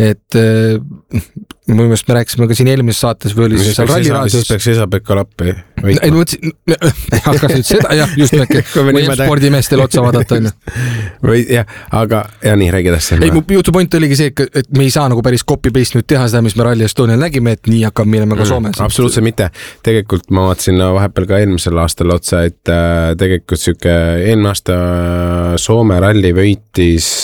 et minu meelest me rääkisime ka siin eelmises saates või oli siis seal ralliraadios. Siis peaks Esa-Pekka Lappi võitma. Ei, mõtlesin, hakkas nüüd seda, jah, just näkke, või spordimeestel otsa vaadata. Või jah, aga ja nii räägides. Ei, mu jutu point oligi see, et me ei saa nagu päris copy-paste nüüd teha seda, mis me Rally Estonial nägime, et nii hakkab minema ka Soomes. Absoluutselt mitte. Tegelikult ma vaatasin vahepeal ka eelmisel aastal otsa, et tegelikult süke eelmine aasta Soome ralli võitis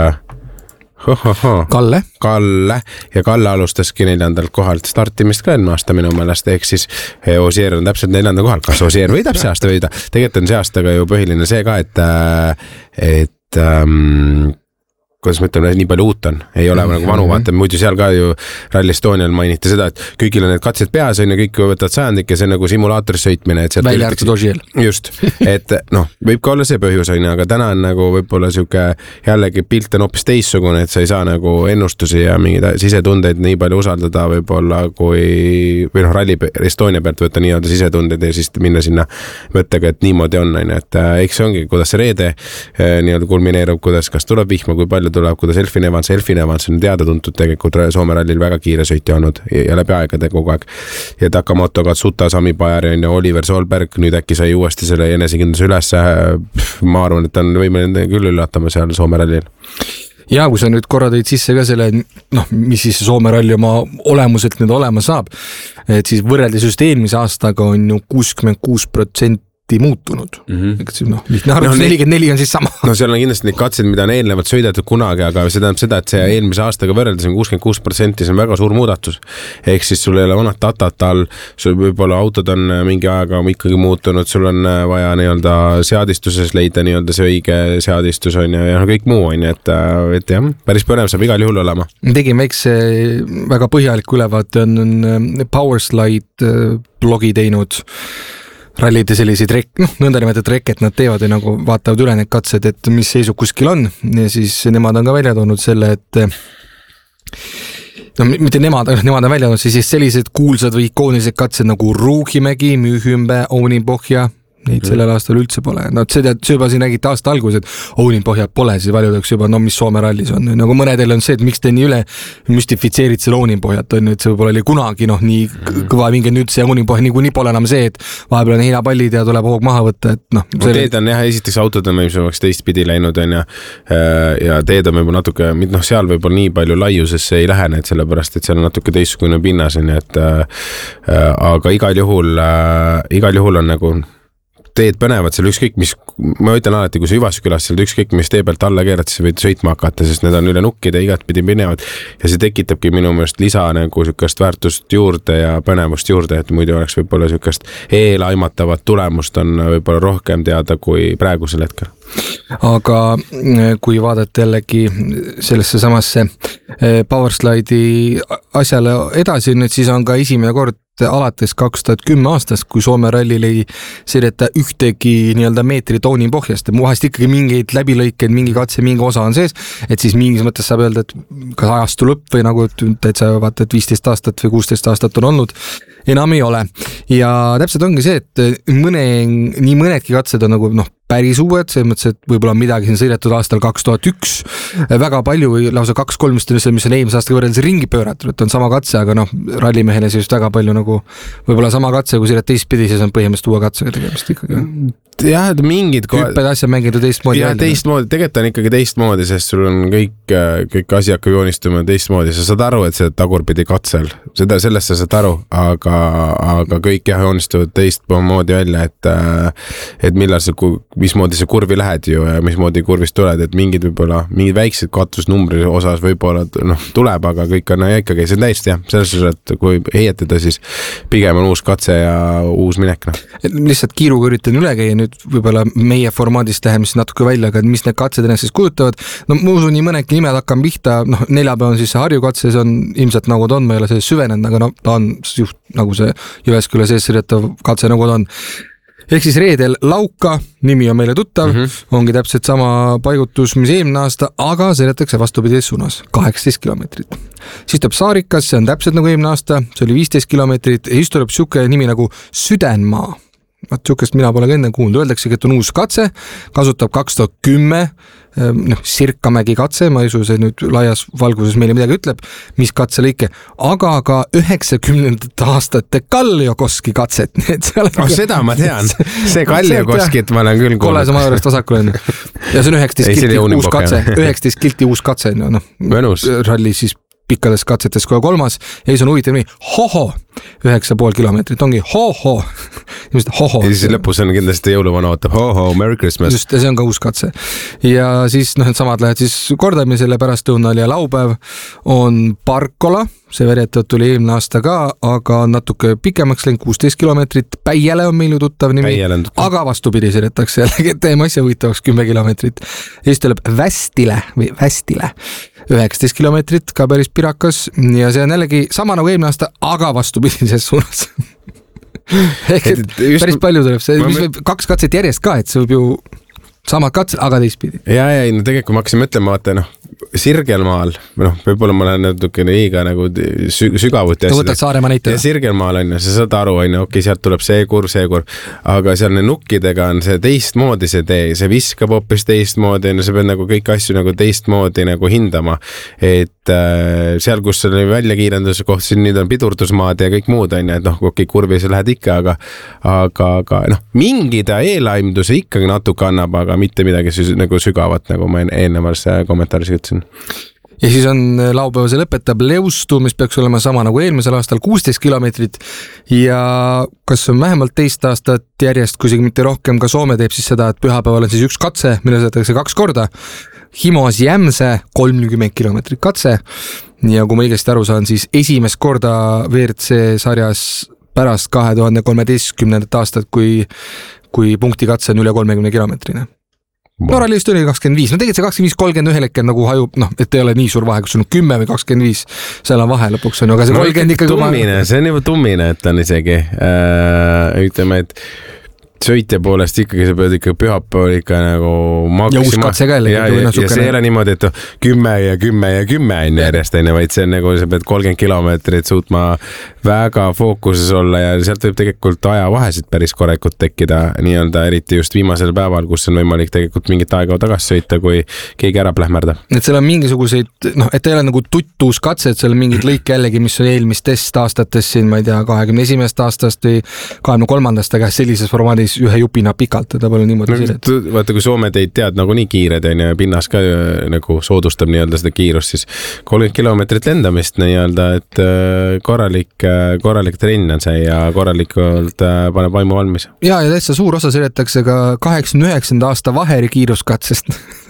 Kalle ja Kalle alustaski 4. kohalt startimist ka eelmine aasta minu meelest, ehk siis Osier on täpselt 4. kohal, kas Osier võidab see aasta võida? Tegelikult on see aastaga ju põhiline see ka, et kuidas ma ütlen, nii palju uut on, ei ole nagu vanu, vaata, muidu seal ka ju Rally Estonial mainiti seda, et kõigil on need katsed peas, on ja kõik võtavad sajandik ja see on nagu simulaatoris sõitmine. Välja arvatud Osiel. Just, et võib ka olla see põhjus, aga täna on nagu võib-olla siuke jällegi pilt on hoopis teissugune, et sa ei saa nagu ennustusi ja mingeid sisetundeid nii palju usaldada võib-olla kui Rally Estonia pealt võtta nii-öelda sisetundeid ja siis minna sinna mõttega, et niimoodi on, et eks see ongi, kuidas see reede nii-öelda kulmineerub, kuidas kas tuleb vihma, kui palju tuleb, kuidas Elfin Evans on teada tuntud tegelikult Soome rallil väga kiire sõitja olnud ja läbi aegade kogu aeg. Ja Takamoto Katsuta, Sami Pajari ja Oliver Solberg nüüd äkki sai uuesti selle enesekindluse üles. Ma arvan, et on võimeline küll üllatama seal Soome rallil. Ja kui sa nüüd korra tõid sisse ka selle, mis siis Soome ralli oma olemuselt nüüd olema saab, et siis võrreldes just eelmise aastaga on ju 66% muutunud. 44 on siis sama. No seal on kindlasti neid katseid, mida on eelnevalt sõidetud kunagi, aga see tähendab seda, et see eelmise aastaga võrreldes on 66%, see on väga suur muudatus. Ehk siis sul ei ole vanat datat all, sul võib-olla autod on mingi ajaga ikkagi muutunud, sul on vaja nii-öelda seadistuses leida nii-öelda see õige seadistus on ja kõik muu on, et jah, päris põnev saab igal juhul olema. Tegin väikse väga põhjalik ülevaate on Powerslide blogi teinud rallide selliseid nõndanimetatud reket nad teevad ja nagu vaatavad üle need katsed, et mis seisub kuskil on ja siis nemad on ka välja toonud selle, et mitte nemad on välja toonud, siis sellised kuulsad või ikoonilised katsed nagu Ruugimägi, Müühümbe, Ouninpohja, neid sellel aastal üldse pole. See juba siin räägiti aasta algus, et Ouninpohja pole, siis valjudaks juba, mis Soome rallis on. Nagu mõnedel on see, et miks te nii üle müstifitseerid selle Ouninpohjat, on, et see võib-olla oli kunagi nii kõva vinge, nüüd see Ouninpohja nii pole enam see, et vahepeal on heinapallid ja tuleb hoog maha võtta. Teed on jah, esiteks autod on võimsaks teistpidi läinud on ja teed on võib-olla natuke, seal võib-olla nii palju laiusesse ei lähe need, sellepärast, et seal on natuke teistsugune pinnas, aga igal juhul on nagu teed põnevad seal ükskõik, mis, ma ütlen alati, kui sa Jyvaskylas seal ükskõik, mis tee pealt alla keerad, siis võid sõitma hakata, sest need on üle nukkide igatpidi põnevad ja see tekitabki minu meelest lisa nagu sükast väärtust juurde ja põnevust juurde, et muidu oleks võib-olla sükast eelaimatavat tulemust on võib-olla rohkem teada kui praegusel hetkel. Aga kui vaadata jällegi sellesse samasse Powerslide'i asjale edasi, siis on ka esimene kord alates 2010 aastast, kui Soome rallil ei sõideta ühtegi nii-öelda meetrit Ouninpohjast. Vahest ikkagi mingeid läbilõikeid, mingi katse, mingi osa on sees, et siis mingis mõttes saab öelda, et kas ajastu lõpp või nagu täitsa vaata, et 15 aastat või 16 aastat on olnud, enam ei ole. Ja täpselt ongi see, et nii mõnedki katsed on nagu päris uued, selles mõttes, et võib-olla on midagi siin sõidetud aastal 2001, väga palju või lausa 2-3, mis on eelmise aastaga võrreldes ringi pööratud, et on sama katse, aga rallimehele siis väga palju nagu võib-olla sama katse, kui sõidad teistpidi, siis on põhimõtteliselt uue katsega tegemist ikkagi. Jah, mingid hüpped asja mängida teistmoodi. Ja teistmoodi, tegelikult on ikkagi teistmoodi, sest sul on kõik asi hakkab joonistuma teistmoodi. Sa saad aru, et see tagurpidi katsel, sellest sa saad aru, aga kõik joonistuvad teistmoodi välja, et millal sa, mismoodi sa kurvi lähed ju ja mismoodi kurvist tuled, et mingid väiksed katusnumbri osas võib-olla tuleb, aga kõik on ikkagi see täist jah, selles osas, et kui heietada, siis pigem on uus katse ja uus minek. Lihtsalt kiiruga üritan üle käia, nüüd võib-olla meie formaadist läheme siis natuke välja, aga mis need katsed ennast siis kujutavad. Ma usun, nii mõnedki nimed hakkame pihta, neljapäev on siis see Harju katse, see on ilmselt nagu ta on, ma ei ole see süvenenud, aga ta on just nagu see Jyväskylä sees sõidetav katse nagu ta on. Ehk siis reedel Lauka, nimi on meile tuttav, ongi täpselt sama paigutus, mis eelmine aasta, aga sõidetakse vastupidises suunas, 18 kilomeetrit. Siis tuleb Saarikas, see on täpselt nagu eelmine aasta, see oli 15 kilomeetrit, ja siis tuleb siuke nimi nagu Südenmaa. Sihukest mina pole ka enne kuulnud, öeldaksegi, et on uus katse, kasutab 2010, Sirkamägi katse, ma ei usu, see nüüd laias valguses meile midagi ütleb, mis katselõike, aga ka 90. aastate Kalliokoski katset. Seda ma tean, see Kalliokoskit ma olen küll kuulnud. Kolesama juurest vasakul on. Ja see on 19 kilti uus katse, ralli siis pikkades katsetes kohe 3. ja siis on huvitav nii, 9,5 kilomeetrit, ongi hoho. Ja siis lõpus on kindlasti jõuluvana ootab, Merry Christmas. Just, ja see on ka uus katse. Ja siis samad lähevad siis kordamisele pärast õunal ja laupäev on Parkola, see verjetud tuli eelmine aasta ka, aga natuke pikemaks läinud 16 kilomeetrit, Päiele on meil ju tuttav nimi, aga vastupidi sõidetakse jällegi, teeme asja huvitavaks 10 kilomeetrit. Ja siis tuleb Västile 19 kilomeetrit, ka päris pirakas ja see on jällegi sama nagu eelmine aasta, aga vastupidises suunas. Päris palju tuleb see, mis võib 2 katset järjest ka, et see võib ju samad katsed, aga teistpidi. Ja, tegelikult ma hakkasin mõtlema, vaata, Sirgelmaal, võib-olla ma olen natukene liiga nagu sügavuti asjad. Võtad Saaremaa näite. Ja Sirgelmaal on, sa saad aru, okei, sealt tuleb see kurv, aga seal nukkidega on see teistmoodi see tee, see viskab hoopis teistmoodi, sa pead nagu kõik asju nagu teistmoodi nagu hindama, et seal, kus oli väljakiirenduse koht, siin nüüd on pidurdusmaad ja kõik muud on, et okei, kurvi sa lähed ikka, aga mingi ta eelaimduse ikkagi natuke annab, aga mitte midagi nagu sügavat, nagu ma eelnevas kommentaaris ütlesin. Ja siis on laupäeva see lõpetab Leustu, mis peaks olema sama nagu eelmisel aastal 16 kilomeetrit ja kas on vähemalt teist aastat järjest, kui isegi mitte rohkem, ka Soome teeb siis seda, et pühapäeval on siis üks katse, mille sõidetakse 2 korda. Himos Jämse 30 kilomeetrit katse ja kui ma õigesti aru saan, siis esimest korda WRC sarjas pärast 2013. aastat, kui punktikatse on üle 30 kilomeetrine. Rallist oli 25, tegelikult see 25-30 ühel hetkel nagu hajub, et ei ole nii suur vahe, kus on 10 või 25, seal on vahe lõpuks on, aga see 30 ikkagi... Tummine, see on juba tummine, et on isegi, ütleme, et sõitja poolest ikkagi sa pead ikka pühapäeval ikka nagu maksima. Ja uus katse ka jällegi. Ja see ei ole niimoodi, et 10 ja 10 ja 10 on järjest, vaid see on nagu, sa pead 30 kilomeetrit suutma väga fookuses olla ja sealt võib tegelikult ajavahesid päris korrekult tekkida, nii-öelda eriti just viimasel päeval, kus on võimalik tegelikult mingit aega tagasi sõita, kui keegi ära plähmerdab. Et seal on mingisuguseid, et ei ole nagu tuttuus katse, et seal on mingid lõik jällegi, mis on eelmistest aastatest siin, ma ei tea, 21. aastast või 23. aga sellises formaadis ühe jupina pikalt, ta pole niimoodi sidet. Vaata, kui Soome teid tead nagu nii kiired on ja pinnas ka nagu soodustab nii-öelda seda kiirust, siis 30 kilomeetrit lendamist nii-öelda, et korralik trenn on see ja korralikult paneb vaimu valmis. Ja täitsa suur osa sõidetakse ka 89. aasta Vaheri kiiruskatsest.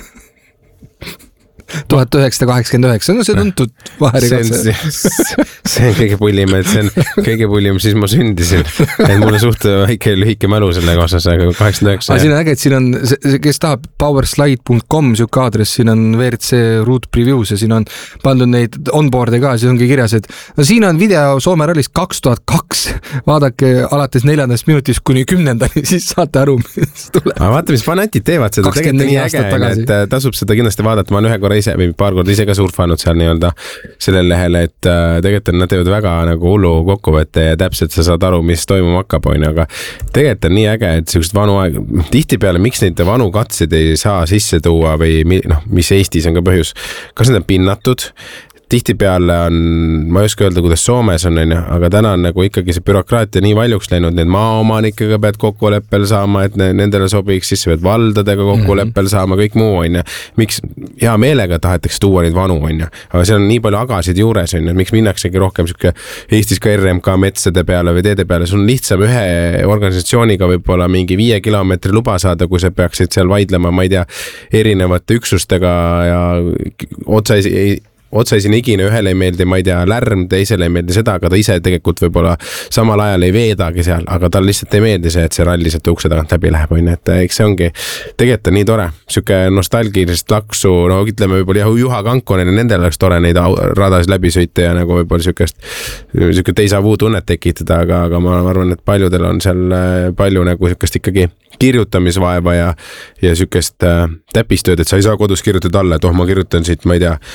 1989, no see tuntud Vaheri katse. See on kõige pullim, et see on kõige pullim, siis ma sündisin. Et mul on suht väike lühike mälu selle osas, aga 89. Aga siin on äge, et siin on, kes tahab powerslide.com, siuke aadress, siin on WRC route previews ja siin on pandud neid onboard'e ka, siis ongi kirjas, et no siin on video Soome rallist 2002, vaadake alates 4. minutist kuni 10. siis saate aru, mis tuleb. Aga vaata, mis fanatid teevad seda, tegelikult nii äge, et tasub seda kindlasti vaadata, ma olen ühe korra ise või paar korda ise ka surfanud seal nii-öelda sellel lehel, et tegelikult nad teevad väga nagu hullu kokkuvõtte ja täpselt sa saad aru, mis toimuma hakkab, aga tegelikult on nii äge, et sellised vanu aeg, tihtipeale miks neid vanu katseid ei saa sisse tuua või mis Eestis on ka põhjus, kas need on pinnatud? Tihtipeale on, ma ei oska öelda, kuidas Soomes on, aga täna on nagu ikkagi see bürokraatia nii valjuks läinud, need maaomanikega pead kokkuleppel saama, et nendele sobiks, siis pead valdadega kokkuleppel saama, kõik muu on. Miks hea meelega tahetakse tuua neid vanu on, aga seal on nii palju agasid juures on, miks minnaksegi rohkem siuke Eestis ka RMK metsade peale või teede peale, sul on lihtsam ühe organisatsiooniga võib-olla mingi 5 kilomeetri luba saada, kui sa peaksid seal vaidlema, ma ei tea, erinevate üksustega ja otsaisi igine ühele ei meeldi, ma ei tea, lärm, teisele ei meeldi seda, aga ta ise tegelikult võib-olla samal ajal ei veedagi seal, aga tal lihtsalt ei meeldi see, et see ralli sealt ukse tagant läbi läheb, et eks see ongi tegelikult nii tore, siuke nostalgilist laksu, no ütleme võib-olla Juha Kankonen ja nendel oleks tore neid radasid läbi sõita ja nagu võib-olla siuke teisa vuu tunnet tekitada, aga ma arvan, et paljudel on seal palju nagu siukest ikkagi kirjutamisvaeva ja siukest täpistööd, et sa ei saa kodus kirjutada alla, et ma kirjutan siit, ma ei tea,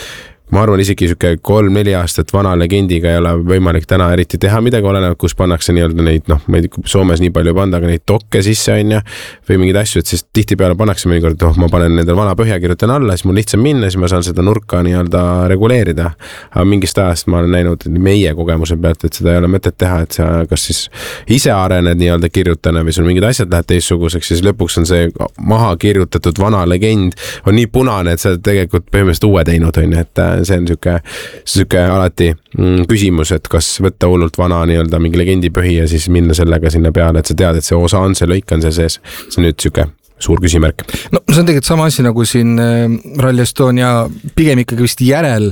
ma arvan isegi siuke 3-4 aastat vana legendiga ei ole võimalik täna eriti teha midagi, olenevalt kus pannakse nii-öelda neid, noh, ma ei tea, Soomes nii palju panda, aga neid dokke sisse on ja või mingeid asju, et siis tihtipeale pannakse mõnikord, ma panen nendel vana põhja, kirjutan alla, siis mul lihtsam minna, siis ma saan seda nurka nii-öelda reguleerida. Aga mingist ajast ma olen näinud meie kogemuse pealt, et seda ei ole mõtet teha, et sa kas siis ise arened nii-öelda kirjutana või sul mingid asjad lähevad teistsuguseks, siis lõpuks on see maha kirjutatud vana legend on nii punane, et sa tegelikult põhimõtteliselt uue teinud on, et see on siuke alati küsimus, et kas võtta hullult vana nii-öelda mingi legendipõhi ja siis minna sellega sinna peale, et sa tead, et see osa on, see lõik on seal sees. See on nüüd siuke suur küsimärk. No see on tegelikult sama asi nagu siin Rally Estonia pigem ikkagi vist järel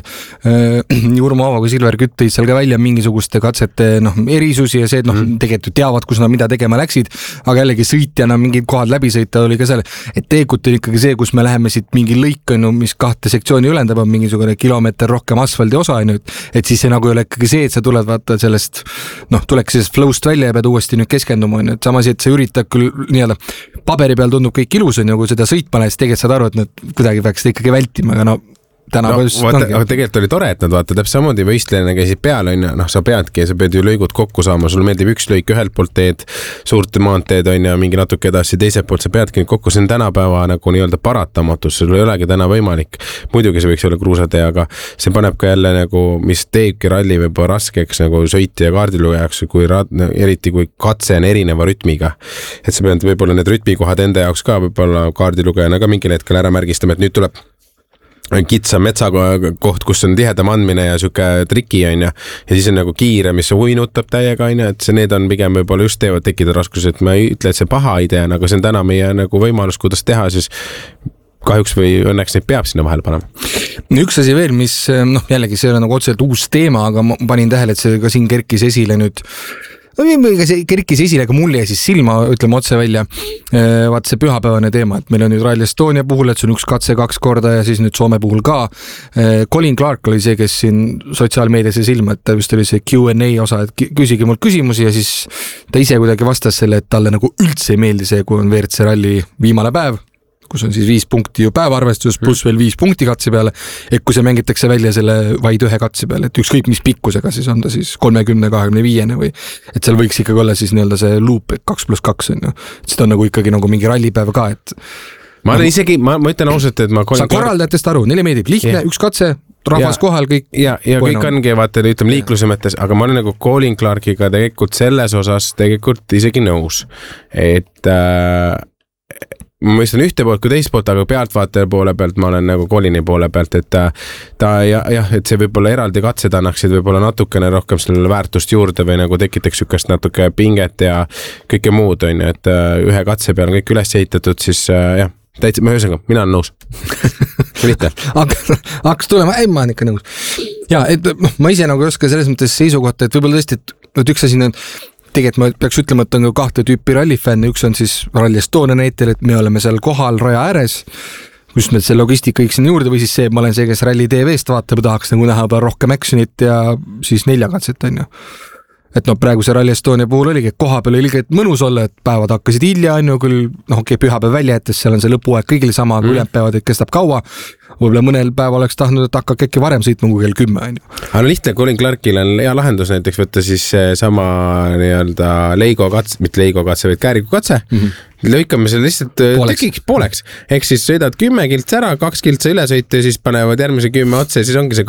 Urmo Aava kui Silver Kütt tõid seal ka välja mingisuguste katsete erisusi ja see, et tegelikult teavad, kus nad mida tegema läksid, aga jällegi sõitjana mingid kohad läbi sõita oli ka seal, et tegelikult on ikkagi see, kus me läheme siit mingi lõik, mis 2 sektsiooni ülendab, on mingisugune kilomeeter rohkem asfaldi osa, et siis see nagu ei ole ikkagi see, et sa tuled vaata sellest, tuleks sellest flow'st välja ja pead uuesti nüüd keskenduma, et samas, et sa üritad küll nii-öelda paberi peal tundub kõik ilus on ju, kui seda sõitma lähes, tegelikult saad aru, et nad kuidagi peaks seda ikkagi vältima, aga aga tegelikult oli tore, et nad vaata täpselt samamoodi võistlejana käisid peal on ja sa peadki, sa pead ju lõigud kokku saama, sul meeldib üks lõik ühelt poolt teed, suurt maanteed on ja mingi natuke edasi, teiselt poolt sa peadki kokku, see on tänapäeva nagu nii-öelda paratamatus, sul ei olegi täna võimalik. Muidugi see võiks olla kruusatee, aga see paneb ka jälle nagu, mis teebki ralli võib-olla raskeks nagu sõiti ja kaardilugejaks, eriti kui katse on erineva rütmiga. Et sa pead võib-olla need rütmikohad enda jaoks ka võib-olla kaardilugejana ka mingil hetkel ära märgistama, et nüüd tuleb kitsa metsakoht, kus on tihedam andmine ja siuke triki on ja siis on nagu kiire, mis uinutab täiega on ja et need on pigem võib-olla just teevad tekkida raskusi, et ma ei ütle, et see paha idee on, aga see on täna meie nagu võimalus, kuidas teha, siis kahjuks või õnneks neid peab sinna vahele panema. Üks asi veel, mis jällegi see on nagu otseselt uus teema, aga ma panin tähele, et see ka siin kerkis esile nüüd see kerkis esile, aga mul jäi siis silma, ütleme otse välja, vaat see pühapäevane teema, et meil on nüüd Rally Estonia puhul, et see on üks katse 2 korda ja siis nüüd Soome puhul ka. Colin Clark oli see, kes siin sotsiaalmeedias silma, et ta vist oli see Q&A osa, et küsigi mul küsimusi ja siis ta ise kuidagi vastas selle, et talle nagu üldse ei meeldi see, kui on WRC ralli viimane päev, kus on siis 5 punkti ju päevaarvestus pluss veel 5 punkti katse peale, et kui see mängitakse välja selle vaid 1 katse peale, et ükskõik mis pikkusega siis on ta siis 30-25 või et seal võiks ikkagi olla siis nii-öelda see loop 2+2 on ju, et seda on nagu ikkagi nagu mingi rallipäev ka, et ma olen isegi, ma ütlen ausalt, et sa korraldajatest aru, neile meeldib lihtne, üks katse, rahvas kohal, kõik. Ja kõik ongi, vaata, ütleme liikluse mõttes, aga ma olen nagu Colin Clarkiga tegelikult selles osas tegelikult isegi nõus, et ma mõistan ühte poolt kui teist poolt, aga pealtvaataja poole pealt ma olen nagu Colini poole pealt, et ta jah, et see võib-olla eraldi katsed annaksid võib-olla natukene rohkem sellele väärtust juurde või nagu tekitaks sükast natuke pinget ja kõike muud on ju, et ühe katse peal on kõik üles ehitatud, siis jah, täitsa, ma ühesõnaga, mina olen nõus. Lihtne. Hakkas tulema, ei ma olen ikka nõus. Ja, et ma ise nagu ei oska selles mõttes seisukohta, et võib-olla tõesti, et üks asi tegelikult ma peaks ütlema, et on ka 2 tüüpi rallifänne, üks on siis Rally Estonia näitel, et me oleme seal kohal raja ääres, kus me see logistika kõik siin juurde või siis see, ma olen see, kes Rally TV-st vaatab ja tahaks nagu näha rohkem actionit ja siis 4 katset on ju. Et praegu see Rally Estonia puhul oligi, et koha peal oli ilgelt mõnus olla, et päevad hakkasid hilja on ju, küll pühapäev välja jättes, seal on see lõpuaeg kõigil sama, kui ülejäänud päevad, et kestab kaua. Võib-olla mõnel päev oleks tahtnud, et hakkab äkki varem sõitma kui kell 10 on ju. Aga lihtne, Colin Clarkil on hea lahendus näiteks võtta siis sama nii-öelda Leigo katse, mitte Leigo katse, vaid Kääriku katse. Lõikame selle lihtsalt tekiks pooleks. Ehk siis sõidad 10 kiltsa ära, 2 kiltsa üle sõita ja siis panevad järgmise 10 otsa ja siis ongi see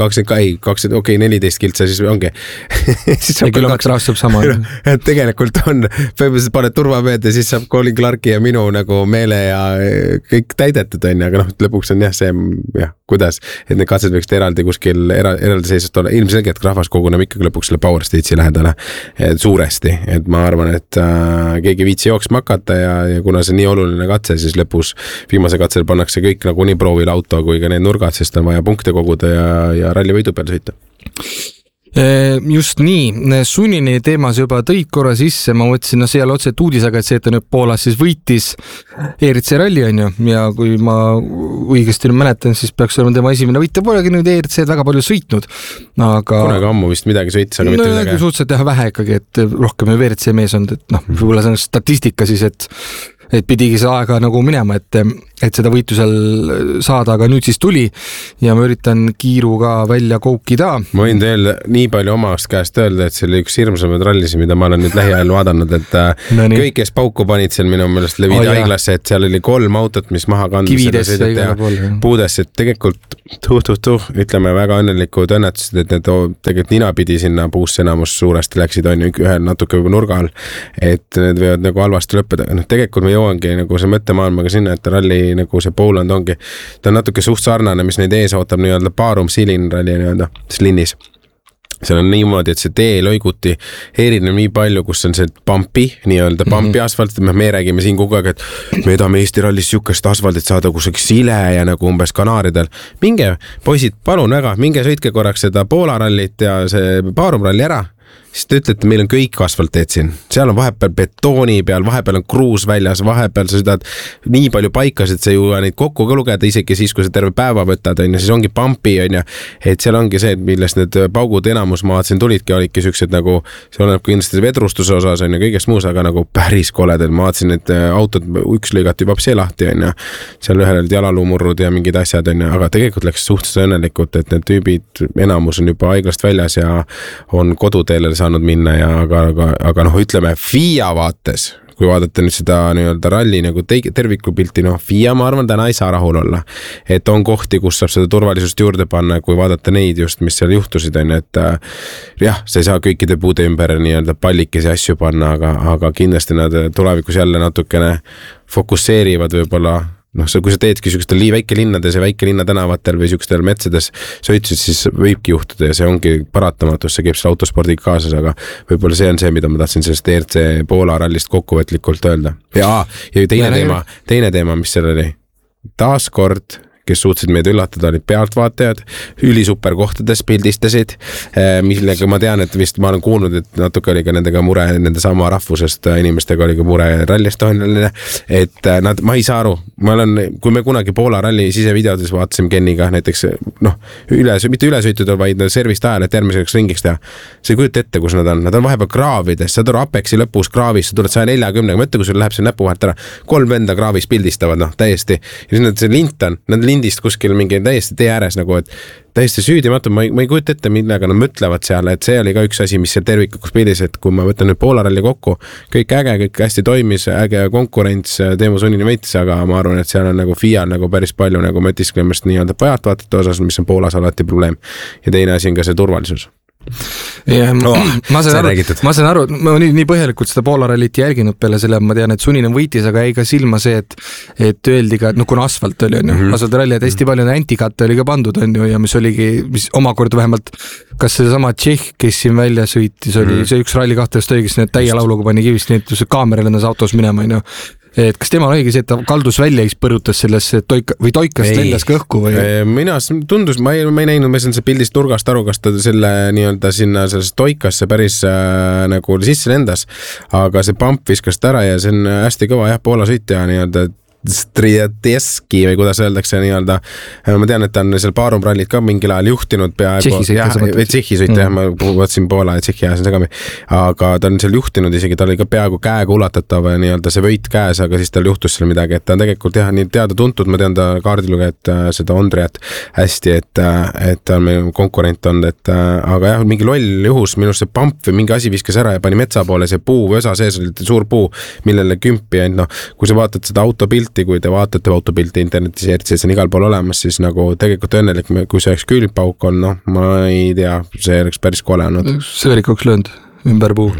14 kiltsa, siis ongi. Ja kilomeetri aastab sama. Tegelikult on, põhimõtteliselt paned turvapeed ja siis saab Colin Clarki ja minu nagu meele ja kõik täidetud on, aga lõpuks on jah see, kuidas, et need katsed võiks eraldi kuskil eraldi seisust olla. Ilmselgelt rahvas koguneb ikkagi lõpuks selle Power Stage'i lähedale suuresti, et ma arvan, et keegi viitsi jooksma hakata ja kuna see nii oluline katse, siis lõpus viimase katsel pannakse kõik nagu nii proovil auto kui ka need nurgad, sest on vaja punkte koguda ja ralli võidu peal sõita. Just nii, Sunnini teemas juba tõid korra sisse, ma mõtlesin, seal otseselt uudisega, et see, et ta nüüd Poolas siis võitis ERC ralli on ju, ja kui ma õigesti mäletan, siis peaks olema tema esimene võit, ta polegi nüüd ERC-d väga palju sõitnud, aga kunagi ammu vist midagi sõitis, aga mitte midagi. Suhteliselt vähe ikkagi, et rohkem ju WRC mees on, et võib-olla see on statistika siis, et et pidigi see aega nagu minema, et seda võitu seal saada, aga nüüd siis tuli ja ma üritan kiiruga välja koukida. Ma võin teile nii palju omast käest öelda, et see oli üks hirmsamaid rallisi, mida ma olen nüüd lähiajal vaadanud, et kõik, kes pauku panid seal minu meelest Levide haiglasse, et seal oli 3 autot, mis maha kandmisele puudesse, et tegelikult ütleme väga õnnelikud õnnetused, et need tegelikult ninapidi sinna puusse enamus suuresti läksid, on ju, ühel natuke nurga all, et need võivad nagu halvasti lõppeda. Tegelikult me jõuangi nagu see mõttemaailmaga sinna, et ralli nagu see Poland ongi, ta on natuke suht sarnane, mis neid ees ootab nii-öelda Barum Silin ralli nii-öelda Slinnis. Seal on niimoodi, et see tee lõiguti erineb nii palju, kus on see pampi, nii-öelda pampi asfalt, me räägime siin kogu aeg, et me tahame Eesti rallis siukest asfaldit saada, kus oleks sile ja nagu umbes Kanaaridel. Minge, poisid, palun väga, minge sõitke korraks seda Poola rallit ja see Barum ralli ära. Siis te ütlete, meil on kõik asfalteed siin. Seal on vahepeal betooni peal, vahepeal on kruus väljas, vahepeal sa sõidad nii palju paikas, et sa ju neid kokku ka lugeda isegi siis, kui sa terve päeva võtad, on ja siis ongi pampi, on ja et seal ongi see, millest need paugud enamus maatsin tulidki, olidki siuksed nagu, see oleneb kindlasti vedrustuse osas on ja kõigest muus, aga nagu päris koledel maatsin, et autod üks lõigati juba see lahti, on ja seal ühel olid jalaluumurrud ja mingid asjad, on ja, aga tegelikult läks suhteliselt õnnelikult, et need tüübid enamus on juba haiglast väljas ja on koduteele saanud minna ja aga noh, ütleme FIA vaates, kui vaadata nüüd seda nii-öelda ralli nagu tervikupilti, noh FIA ma arvan täna ei saa rahul olla, et on kohti, kus saab seda turvalisust juurde panna, kui vaadata neid just, mis seal juhtusid, on, et jah, sa ei saa kõikide puude ümber nii-öelda pallikesi asju panna, aga kindlasti nad tulevikus jälle natukene fokusseerivad võib-olla. Noh, kui sa teedki siukstel väikelinnades ja väikelinna tänavatel või siukstel metsades sõitsid, siis võibki juhtuda ja see ongi paratamatus, see käib selle autospordiga kaasas, aga võib-olla see on see, mida ma tahtsin sellest ERC Poola rallist kokkuvõtlikult öelda. Ja teine teema, mis seal oli, taaskord kes suutsid meid üllatada, olid pealtvaatajad, ülisuper kohtades pildistasid, millega ma tean, et vist ma olen kuulnud, et natuke oli ka nendega mure, nende sama rahvusest inimestega oli ka mure rallist onneline, et ma ei saa aru, kui me kunagi Poola ralli sisevideodes vaatasime Kenniga näiteks, noh, mitte ülesõitudel, vaid servist ajal, et järgmiseks ringiks teha, sa ei kujuta ette, kus nad on vahepeal kraavides, sa tuled Apexi lõpus kraavis, sa tuled 140, mõtle, kui sul läheb see näpu vahelt ära, 3 venda kraavis pildistavad, noh, täiesti, ja siis see lint on, nad lindist kuskil mingi täiesti tee ääres nagu, et täiesti süüdimatu, ma ei kujuta ette, millega nad mõtlevad seal, et see oli ka üks asi, mis seal tervikuks pildis, et kui ma võtan nüüd Poola ralli kokku, kõik äge, kõik hästi toimis, äge konkurents, Teemu Sunini võitis, aga ma arvan, et seal on nagu FIA nagu päris palju nagu mõtisklemist nii-öelda pealtvaatajate osas, mis on Poolas alati probleem. Ja teine asi on ka see turvalisus. Ja, ma saan aru, ma nii põhjalikult seda Poola rallit jälginud peale selle, ma tean, et Suninen võitis, aga ei ka silma see, et öeldi ka, et kuna asfalt oli, on ju, asfaltralli, et hästi palju antikatte oli ka pandud, on ju, ja mis omakorda vähemalt, kas see sama Tšehh, kes siin välja sõitis, oli see üks ralli kahtest õigest, need täie lauluga pani kivist, nii et kaamera lendas autos minema, on ju. Et kas tema on õige see, et ta kaldus välja ja põrutas sellesse toikast lendas kõhku või? Mina tundus, ma ei näinud, ma saan see pildist nurgast aru, kas ta selle nii-öelda sinna selles toikasse päris nagu sisse lendas, aga see pamp viskas ära ja see on hästi kõva Poola sõitja nii-öelda Striateski või kuidas öeldakse nii-öelda. Ma tean, et ta on seal Barum rallit ka mingil ajal juhtinud peaaegu. Tšehhi sõitja, ma võtsin Poola ja Tšehhi ajasin segami. Aga ta on seal juhtinud isegi, ta oli ka peaaegu käega ulatatav nii-öelda see võit käes, aga siis tal juhtus seal midagi, et ta on tegelikult jah, nii teada tuntud, ma tean ta kaardilugejat, seda Ondriat hästi, et ta on meil konkurent olnud, aga jah, mingi loll juhus, minust see pamp või mingi asi viskas ära ja pani metsa poole, see puu või osa sees oli suur puu, millele kümpi, et noh, kui sa vaatad seda autopilti, kui te vaatate autopilti internetis, see on igal pool olemas, siis nagu tegelikult õnnelik, kui see oleks külgpauk on, noh, ma ei tea, see oleks päris kole olnud. Sõõrikuks löönud ümber puu.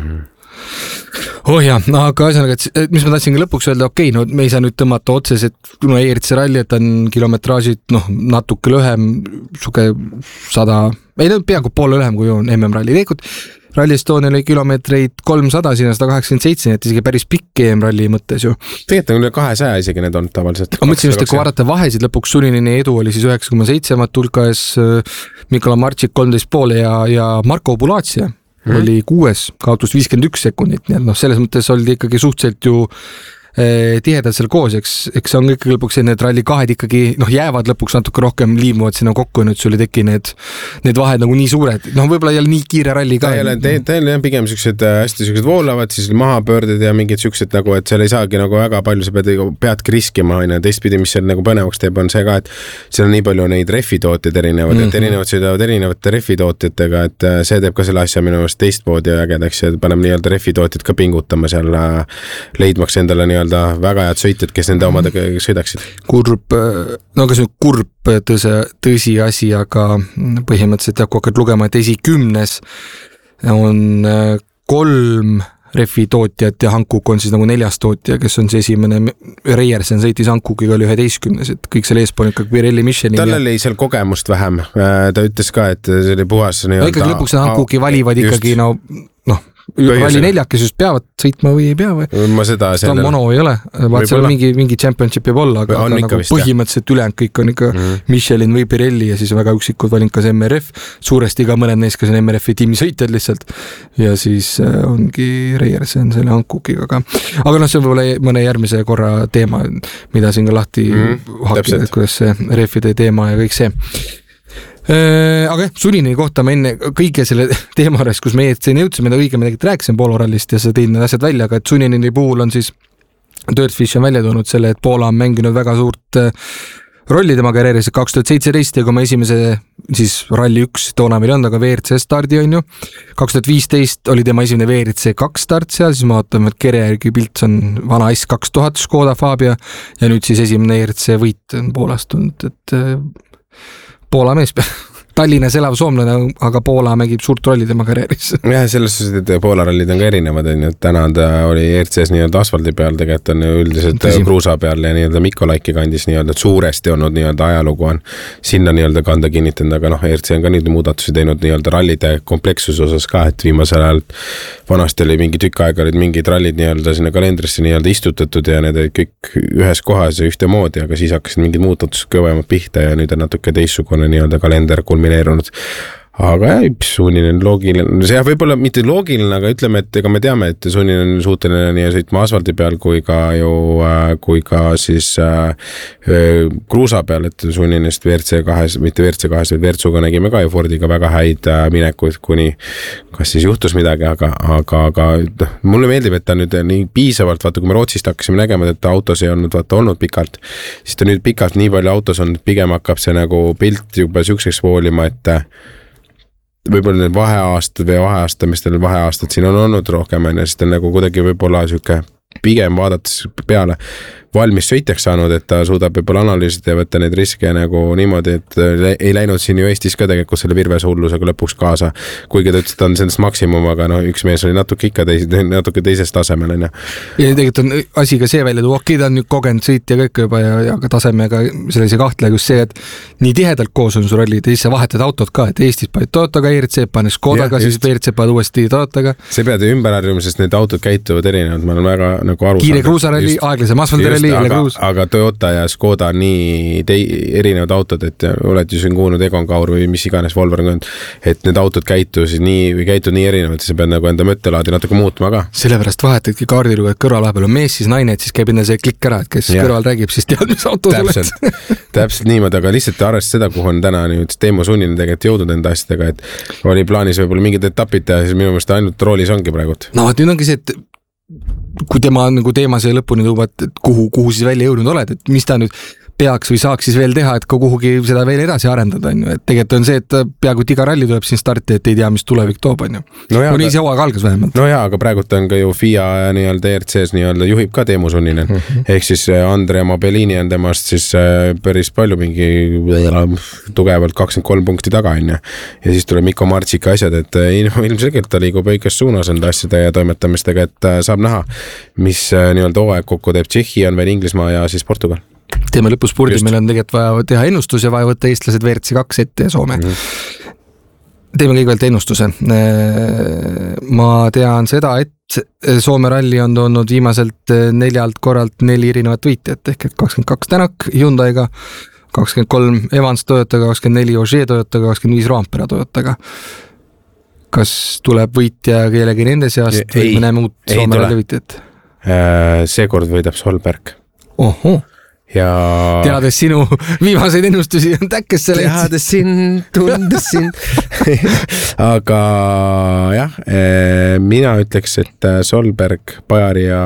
Oh jah, aga asjaga, et mis ma tahtsin ka lõpuks öelda, okei, no me ei saa nüüd tõmmata otses, et kuna ERC ralli, et on kilometraažid, noh, natuke lühem, suke 100, ei no peaaegu poole lühem, kui on MM-ralli. Tegelikult Rally Estonia oli kilomeetreid 300, sinna 187, et isegi päris pikk EM-ralli mõttes ju. Tegelikult on üle 200 isegi need on tavaliselt. Ma mõtlesin just, et kui vaadata vahesid, lõpuks Suninini edu oli siis 9,7, tulkas Mikola Marčik 13,5 ja Marko Bulaatsia oli 6, kaotus 51 sekundit, nii et noh, selles mõttes oldi ikkagi suhteliselt ju tihedalt seal koos, eks on kõik lõpuks need ralli-2 ikkagi jäävad lõpuks natuke rohkem liimuvad sinna kokku, nüüd sul ei teki need vahed nagu nii suured, võib-olla jälle nii kiire ralli ka. Ta ei ole pigem siuksed hästi siuksed voolavad, siis mahapöörded ja mingid siuksed nagu, et seal ei saagi nagu väga palju, sa peadki riskima, teistpidi, mis seal nagu põnevaks teeb, on see ka, et seal on nii palju neid rehvitootjaid erinevad, et erinevad sõidavad erinevate rehvitootjatega, et see teeb ka selle asja minu meelest teistmoodi ja ägedaks ja paneb nii-öelda rehvitootjad ka pingutama seal leidmaks endale väga head sõitjad, kes nende omadega sõidaksid. Kurb, kas nüüd kurb tõsi asi, aga põhimõtteliselt kui hakkad lugema, et esi10 on 3 rehvitootjat ja Hankook on siis nagu 4. tootja, kes on see esimene, Reiersen sõitis Hankookiga oli 11, et kõik seal eespool ikkagi Pirelli Michelin. Tal oli seal kogemust vähem, ta ütles ka, et see oli puhas ikkagi lõpuks Hankooki valivad ikkagi ralli 4, kes just peavad sõitma või ei pea või? Ma seda sellel... mono ei ole, vaat seal mingi championship võib olla, aga nagu põhimõtteliselt ülejäänud kõik on ikka Michelin või Pirelli ja siis väga üksikud valinkas MRF, suuresti ka mõned neist, kes on MRF-i tiimi sõitjad lihtsalt ja siis ongi Reiersen selle Hankookiga ka. Aga see on võib-olla mõne järgmise korra teema, mida siin ka lahti hakkida, et kuidas see rehvide teema ja kõik see. Aga Sunini kohta ma enne kõige selle teema juures, kus meie siin jõudsime, õigemini rääkisin Poola rallist ja sa tõid need asjad välja, aga et Sunini puhul on siis Dirtfish on välja toonud selle, et Poola on mänginud väga suurt rolli tema karjääris 2017 ja kui ma esimese siis ralli 1 toona meil on, aga WRC stardi on ju 2015 oli tema esimene WRC 2 start seal, siis ma vaatame, et Kere järgi pilt on vana S2000 Škoda Fabia ja nüüd siis esimene WRC võit on Poolast tulnud, et Poola mees, Tallinnas elav soomlane, aga Poola mängib suurt rolli tema karjääris. Jah, selles suhtes, et Poola rallid on ka erinevad, täna ta oli ERCs nii-öelda asfaldi peal, tegelikult on üldiselt kruusa peal ja nii-öelda Mikolaiki kandis nii-öelda suuresti olnud nii-öelda ajalugu on sinna nii-öelda kanda kinnitanud, aga ERC on ka nüüd muudatusi teinud nii-öelda rallide komplekssuse osas ka, et viimasel ajal vanasti oli mingi tükk aega olid mingid rallid nii-öelda sinna kalendrisse nii-öelda istutatud ja need olid kõik ühes kohas ja ühtemoodi, aga siis hakkasid mingid muudatused kõvemad pihta ja nüüd on natuke teistsugune nii-öelda kalender kulmineerunud. Aga jah, Suninen loogiline, see võib-olla mitte loogiline, aga ütleme, et ega me teame, et Suninen on suuteline nii sõitma asfaldi peal kui ka siis kruusa peal, et Suninist WRC2, mitte WRC2, vaid WRC-ga nägime ka ju Fordiga väga häid minekuid, kuni kas siis juhtus midagi, aga mulle meeldib, et ta nüüd nii piisavalt, vaata kui me Rootsist hakkasime nägema, et ta autos ei olnud pikalt, siis ta nüüd pikalt nii palju autos on, pigem hakkab see nagu pilt juba siukseks voolima, et võib-olla need vaheaastad siin on olnud rohkem, siis ta on nagu kuidagi võib-olla siuke pigem vaadates peale valmis sõitjaks saanud, et ta suudab võib-olla analüüsida ja võtta neid riske nagu niimoodi, et ei läinud siin ju Eestis ka tegelikult selle virvese hullusega lõpuks kaasa, kuigi ta ütles, et ta on sellest maksimum, aga üks mees oli natuke teisest tasemel. Ja tegelikult on asi ka see välja tuua, ta on nüüd kogenud sõitja kõik juba ja ka tasemega sellise kahtle just see, et nii tihedalt koos on su rallid ja siis sa vahetad autot ka, et Eestis paned Toyotaga, ERC paned Škodaga, siis ERC paned uuesti Toyotaga. See pead ju ümber harjuma, sest need autod käituvad erinevad, ma olen väga nagu aru kiire kruusaralli, aeglasem asfaldiralli, aga Toyota ja Škoda on nii erinevad autod, et oled ju siin kuulnud Egon Kaur või mis iganes Wolfgang, et need autod käituvad nii erinevad, siis sa pead nagu enda mõttelaadi natuke muutma ka. Sellepärast vahetadki kaardilugu, et kõrval vahepeal on mees, siis naine, et siis käib enne see klikk ära, et kes kõrval räägib, siis tead, mis auto oled. Täpselt niimoodi, aga lihtsalt arvest seda, kuhu on täna nüüd Teemu Suninen tegelikult jõudnud enda asjadega, et oli plaanis võib-olla mingid etapid teha, siis minu meelest ainult roolis ongi praegu. No nüüd ongi see, et kui tema nagu teema see lõpuni tuuvad, et kuhu siis välja jõudnud oled, et mis ta nüüd peaks või saaks siis veel teha, et kuhugi seda veel edasi arendada, on ju, et tegelikult on see, et peaaegu iga ralli tuleb siin starti, et ei tea, mis tulevik toob, on ju. Nii see hooaeg algas vähemalt. No jaa, aga praegult on ka ju FIA nii-öelda ERCs nii-öelda juhib ka Teemu Suninen. Ehk siis Andrea Mobellini on temast siis päris palju mingi tugevalt 23 punkti taga, on ju. Ja siis tuleb Mikko Martsika asjad, et ilmselgelt ta liigub õiges suunas enda asjade ja toimetamistega, et saab näha, mis nii-öelda hooaeg kokku teeb. Tšehhi on veel Inglismaa ja siis Portugal. Teeme lõpus spurdi, meil on tegelikult vaja teha ennustus ja vaja võtta eestlased WRC2 ette ja Soome. Teeme kõigepealt ennustuse. Ma tean seda, et Soome ralli on toonud viimaselt 4 korralt 4 erinevat võitjat, ehk 22 Tänak Hyundaiga, 23 Evans Toyotaga, 24 Ogier Toyotaga, 25 Roompere Toyotaga. Kas tuleb võitja kellegi nende seast või me näeme uut Soome ralli võitjat? seekord võidab Solberg. Oho. Ja teades sinu viimaseid ennustusi on täkkesse leidsid. Teades sind, tundes sind. Aga jah, mina ütleks, et Solberg, Bajari ja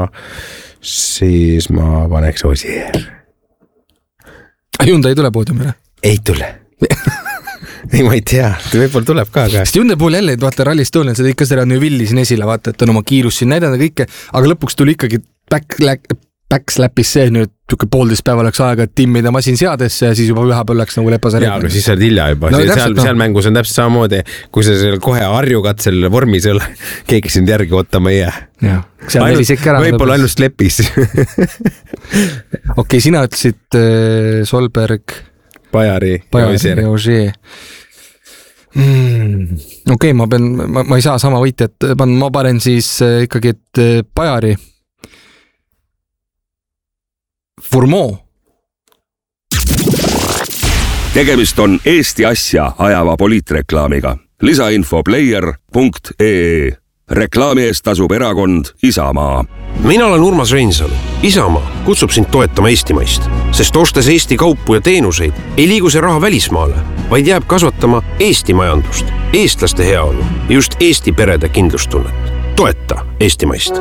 siis ma paneks Osier. Hyundai ei tule poodiumile? Ei tule. Ei, ma ei tea, võib-olla tuleb ka. Sest Hyundai puhul jälle, et vaata Rally Estonial, seda ikka seda Neuvilli siin esile, vaata, et on oma kiirus siin näidanud kõike, aga lõpuks tuli ikkagi backsläppis see nüüd 1,5 päeva läks aega, et timmida masin seadesse ja siis juba ühepäev läks nagu lepasarjad. Jaa, aga siis sa oled hilja juba. No, seal mängus on täpselt samamoodi, kui sa seal kohe harjukatsel vormis ei ole, keegi sind järgi ootama ei jää. Võib-olla ainult lepis. Okei, sina ütlesid Solberg, Bajari ja Ogier. Okei, ma ei saa sama võitjat, ma panen siis ikkagi, et Bajari Fourmont. Tegemist on Eesti asja ajava poliitreklaamiga. Lisainfo player.ee. Reklaami eest tasub erakond Isamaa. Mina olen Urmas Reinsalu. Isamaa kutsub sind toetama Eestimaist, sest ostes Eesti kaupu ja teenuseid ei liigu see raha välismaale, vaid jääb kasvatama Eesti majandust, eestlaste heaolu ja just Eesti perede kindlustunnet. Toeta Eestimaist.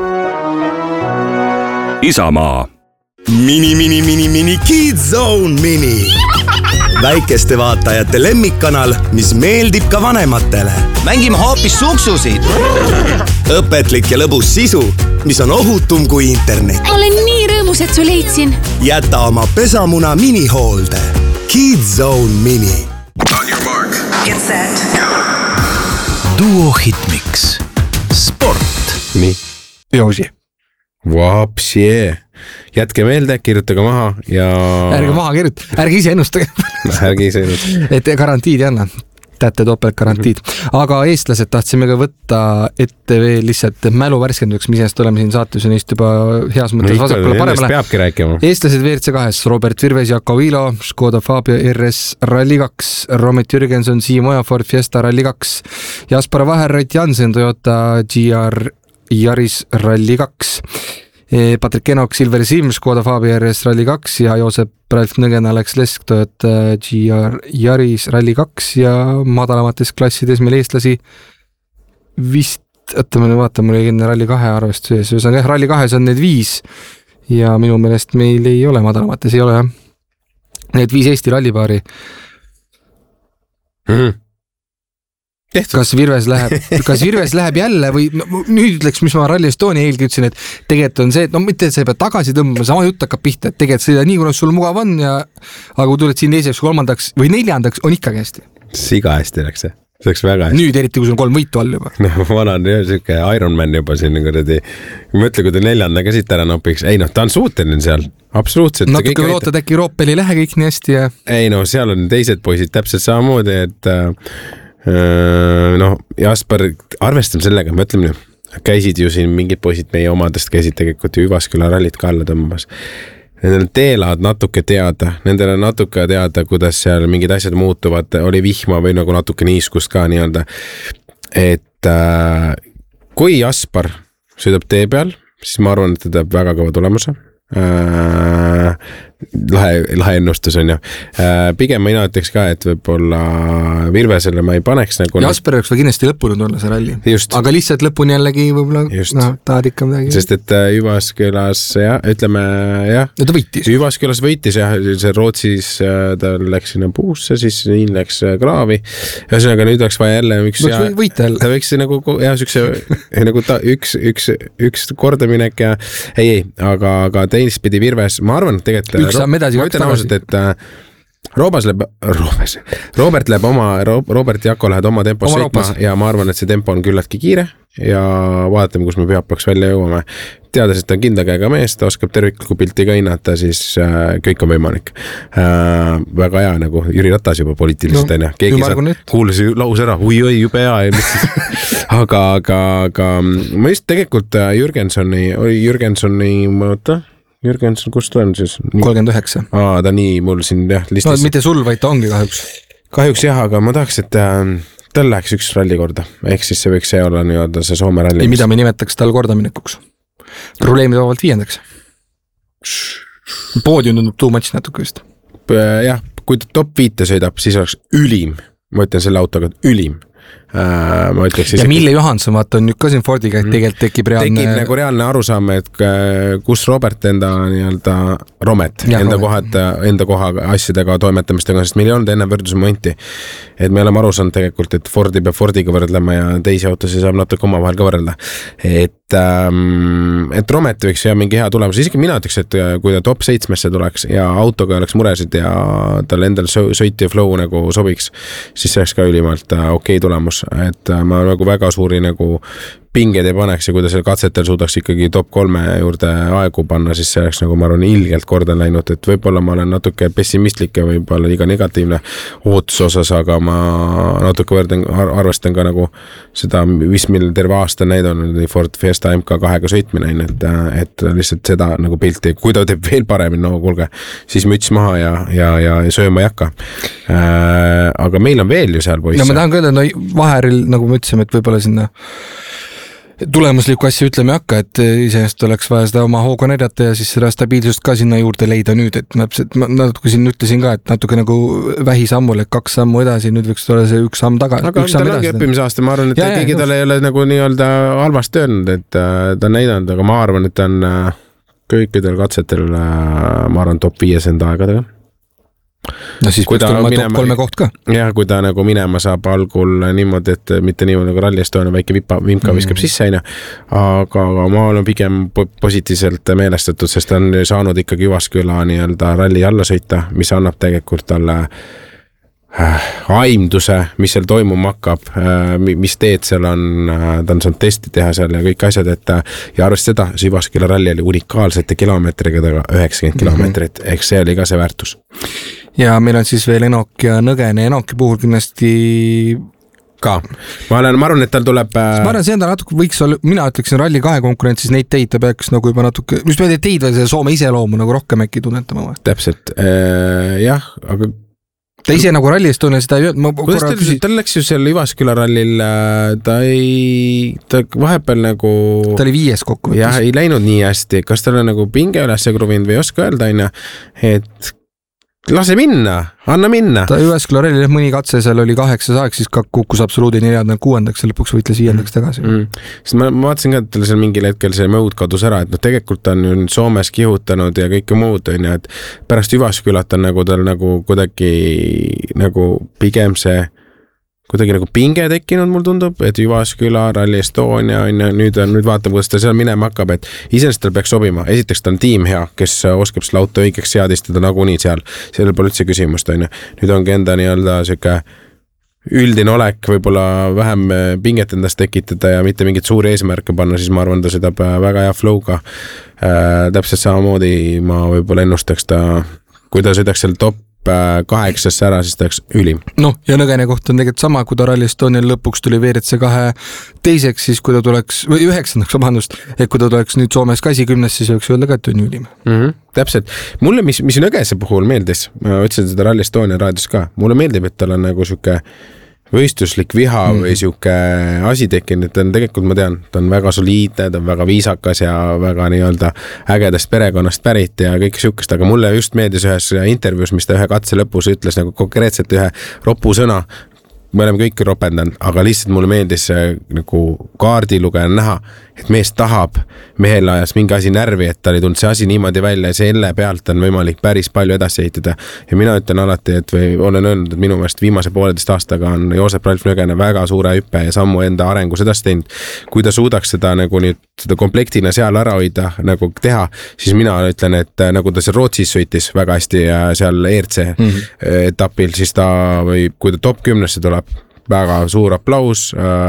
Isamaa. Mini Kids Zone Mini. Väikeste vaatajate lemmikkanal, mis meeldib ka vanematele. Mängime hoopis suksusid. Õpetlik ja lõbus sisu, mis on ohutum kui internet. Olen nii rõõmus, et su leidsin. Jäta oma pesamuna minihoolde. Kids Zone Mini. On your mark. Get set. Duo Hitmix. Sport. Nii. Joosi. Vapsie. Jätke meelde, kirjutage maha ja... Ärge maha kirjuta, ärge ise ennustage. Ärge ise ennustage. Et garantiid ei anna. Tätte topelt garantiid. Aga eestlased tahtsime ka võtta ette veel lihtsalt mälu värskenduseks, mis ennast oleme siin saates ja neist juba heas mõttes vasakule paremale. Eestlased WRC2, Robert Virves, Jaak Avilo, Škoda Fabia RS Rally 2, Romet Jürgenson, Siim Oja, Ford Fiesta Rally 2, Jaspar Vaher, Rait Jansen, Toyota GR Yaris Rally 2, Patrik Enok, Silver Sim, Škoda Fabia RS Rally 2 ja Joosep Ralf Nõgen, Alex Lesk, Toyota GR Yaris Rally 2 ja madalamates klassides meil eestlasi vist, vaata, mul ei enne Rally 2 arvestuses, Rally 2 on need 5 ja minu meelest meil ei ole madalamates, ei ole jah. Need 5 Eesti rallipaari. Kas Virves läheb jälle või nüüd ütleks, mis ma Rally Estonia eelgi ütlesin, et tegelikult on see, et mitte, et sa ei pea tagasi tõmbama, sama jutt hakkab pihta, et tegelikult sõida nii, kuna sul mugav on ja aga kui tuled siin teiseks, kolmandaks või neljandaks, on ikkagi hästi. Siga hästi läks see. See oleks väga hästi. Nüüd eriti, kui sul on 3 võitu all juba. No, ma olen siuke Ironman juba siin kuradi. Mõtle, kui ta 4. ka siit ära nopiks. Ei ta on suuteline seal. Absoluutselt. Natuke lootad äkki Euroopel ei lähe kõik nii hästi ja... Ei seal on teised poisid täpselt samamoodi, et Jaspar, arvestame sellega, mõtleme nüüd, käisid ju siin mingid poisid meie omadest, käisid tegelikult ju Üvasküla rallit ka alla tõmbas. Nendel teelad natuke teada, nendel on natuke teada, kuidas seal mingid asjad muutuvad, oli vihma või nagu natuke niiskust ka nii-öelda. Et kui Jaspar sõidab tee peal, siis ma arvan, et ta teeb väga kõva tulemuse. Lahe ennustus on ju. Pigem mina ütleks ka, et võib-olla Virvesele ma ei paneks nagu... Jasper oleks või kindlasti lõpuni tulla see ralli. Just. Aga lihtsalt lõpuni jällegi võib-olla tahad ikka midagi. Sest et Üvaskülas, ütleme jah. Ja ta võitis. Üvaskülas võitis jah, see Rootsis ta läks sinna puusse, siis nii läks kraavi. Ühesõnaga nüüd oleks vaja jälle ta võiks nagu nagu üks kordaminek ja ei, aga teistpidi Virves, ma arvan, et tegelikult ma ütlen ausalt, et Robert Jako läheb oma tempos sõitma ja ma arvan, et see tempo on küllaltki kiire ja vaatame, kus me peapaks välja jõuame. Teades, et ta on kindla käega mees, ta oskab tervikliku pilti ka hinnata, siis kõik on võimalik. Väga hea, nagu Jüri Ratas juba poliitiliselt on ja keegi kuulis laus ära, oi, jube hea. Aga ma just tegelikult Jürgenson, kus ta on siis? 39. Ta nii mul siin listis. No mitte sul, vaid ta ongi kahjuks. Kahjuks jah, aga ma tahaks, et tal läheks üks ralli korda. Ehk siis see võiks see olla nii-öelda see Soome ralli. Mida me nimetaks tal kordaminekuks? probleemi toovalt 5. Poodium tundub too much natuke vist. Jah, kui ta top 5 sõidab, siis oleks ülim. Ma ütlen selle autoga, ülim. Ma ütleks ja Mille Johansson vaata on nüüd ka siin Fordiga, et tegelikult tekib nagu reaalne arusaam, et kus Robert enda koha asjadega toimetamistega, sest meil ei olnud enne võrdlusmomenti, et me oleme aru saanud tegelikult, et Fordi peab Fordiga võrdlema ja teisi autosid saab natuke omavahel ka võrrelda, et Romet võiks ja mingi hea tulemus, isegi mina ütleks, et kui ta top 7-sse tuleks ja autoga oleks muresid ja tal endal sõit ja flow nagu sobiks, siis see oleks ka ülimalt okei tulemus, et ma nagu väga suuri nagu pinged ei paneks ja kui ta seal katsetel suudaks ikkagi top 3 juurde aegu panna, siis see oleks nagu ma arvan ilgelt korda läinud, et võib-olla ma olen natuke pessimistlik ja võib-olla liiga negatiivne ootuse osas, aga ma natuke arvestan ka nagu seda, mis meil terve aasta näidanud Ford Fiesta MK2-ga sõitmine, et lihtsalt seda nagu pilti, kui ta teeb veel paremini, no kuulge, siis müts maha ja sööma ei hakka. Aga meil on veel ju seal poisse. No ma tahan ka öelda, vaheril, nagu me ütlesime, et võib-olla sinna tulemuslikku asja ütleme hakka, et iseenesest oleks vaja seda oma hooga näidata ja siis seda stabiilsust ka sinna juurde leida nüüd, et ma natuke siin ütlesin ka, et natuke nagu vähisammul, et 2 sammu edasi, nüüd võiks olla see 1 samm tagasi. Aga tal ongi õppimisaasta, ma arvan, et keegi tal ei ole nagu nii-öelda halvasti öelnud, et ta on näidanud, aga ma arvan, et ta on kõikidel katsetel, ma arvan, top 5 enda aegadega. No siis peaks tulema top 3 koht ka. Jah, kui ta nagu minema saab algul niimoodi, et mitte niimoodi nagu Rally Estonia väike vimka viskab sisse, aga ma olen pigem positiivselt meelestatud, sest ta on saanud ikkagi Jyvaskyla nii-öelda ralli alla sõita, mis annab tegelikult talle aimduse, mis seal toimuma hakkab, mis teed seal on, ta on saanud testi teha seal ja kõik asjad, et ja arvest seda, Jyvaskyla ralli oli unikaalsete kilomeetriga 90 kilomeetrit, eks see oli ka see väärtus. Ja meil on siis veel Enok ja Nõgene. Enoki puhul kindlasti ka. Ma arvan, et tal tuleb ma arvan, see enda natuke võiks olla, mina ütleksin Rally 2 konkurentsis neid teid ta peaks nagu juba natuke, mis me teid veel see Soome iseloomu nagu rohkem äkki tunnetama või? Täpselt, jah, aga ta ise nagu Rally Estonia seda ei öelnud. Kuidas tal läks ju seal Jyvaskyla rallil, ta vahepeal nagu ta oli 5 kokkuvõttes. Jah, ei läinud nii hästi, kas tal on nagu pinge üles kruvinud või ei oska öelda, et lase minna, anna minna. Ta Jyvaskyla rallil mõni katse seal oli 8 saak, siis kukkus absoluudi 4-6, lõpuks võitles 5 tagasi. Sest ma vaatasin ka, et tal seal mingil hetkel see mõud kadus ära, et tegelikult ta on ju Soomes kihutanud ja kõike muud, et pärast Jyvaskylat on nagu tal nagu kuidagi nagu pigem see kuidagi nagu pinge tekkinud, mul tundub, et Jyvaskyla, Rally Estonia, nüüd vaatame, kuidas ta seal minema hakkab, et iseenesest tal peaks sobima. Esiteks ta on tiim hea, kes oskab selle auto õigeks seadistada nagunii seal pole üldse küsimust, Nüüd ongi enda nii-öelda siuke üldine olek, võib-olla vähem pinget endast tekitada ja mitte mingit suuri eesmärke panna, siis ma arvan, ta sõidab väga hea flow'ga. Täpselt samamoodi ma võib-olla ennustaks ta, kui ta sõidaks seal top 8 ära, siis ta oleks ülim. No ja Nõgene koht on tegelikult sama, kui ta Rally Estonial lõpuks tuli WRC2 teiseks, siis kui ta tuleks, või 9, et kui ta tuleks nüüd Soomes ka 10, siis võiks öelda ka, et on ülim. Täpselt. Mulle, mis Nõgese puhul meeldis, ma ütlesin seda Rally Estonia raadios ka, mulle meeldib, et tal on nagu siuke võistluslik viha või siuke asi tekkinud, et tegelikult ma tean, ta on väga soliidne, ta on väga viisakas ja väga nii-öelda ägedast perekonnast pärit ja kõik siukest, aga mulle just meeldis ühes intervjuus, mis ta ühe katse lõpus ütles nagu konkreetselt ühe ropu sõna, me oleme kõik ropendanud, aga lihtsalt mulle meeldis nagu kaardilugejana näha, et mees tahab, mehel ajas mingi asi närvi, et ta oli tulnud see asi niimoodi välja ja selle pealt on võimalik päris palju edasi ehitada. Ja mina ütlen alati, et või olen öelnud, et minu meelest viimase 1,5 aastaga on Joosep Ralf Nõgene väga suure hüppe ja sammu enda arengus edasi teinud. Kui ta suudaks seda nagu nüüd seda komplektina seal ära hoida, nagu teha, siis mina ütlen, et nagu ta seal Rootsis sõitis väga hästi ja seal ERC etapil, siis ta või kui ta top 10-sse tuleb, väga suur aplaus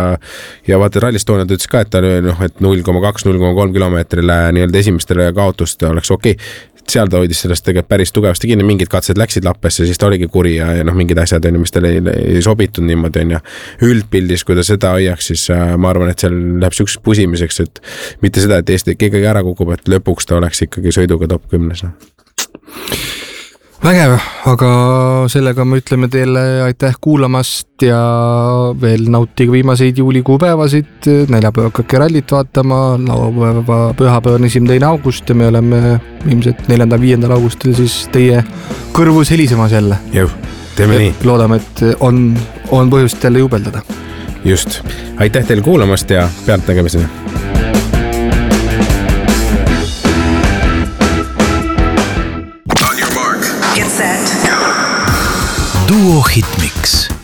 ja vaata Rally Estonia ta ütles ka, et ta et 0,2-0,3 kilomeetrile nii-öelda esimestele kaotust oleks okei. Seal ta hoidis sellest tegelikult päris tugevasti kinni, mingid katsed läksid lappesse, siis ta oligi kuri ja mingid asjad, mis tal ei sobitud niimoodi. Üldpildis, kui ta seda hoiaks, siis ma arvan, et seal läheb sükses pusimiseks, et mitte seda, et Eesti keegi ära kukub, et lõpuks ta oleks ikkagi sõiduga top 10. Vägev, aga sellega me ütleme teile aitäh kuulamast ja veel nautige viimaseid juulikuu päevasid. Neljapäev hakkake rallit vaatama, laupäeva pühapäev on 1. august ja me oleme ilmselt 4.–5. augustil siis teie kõrvus helisemas jälle. Jõu, teeme nii. Loodame, et on põhjust jälle jubeldada. Just. Aitäh teile kuulamast ja pealt nägemiseni. Get set. Duo Hitmix.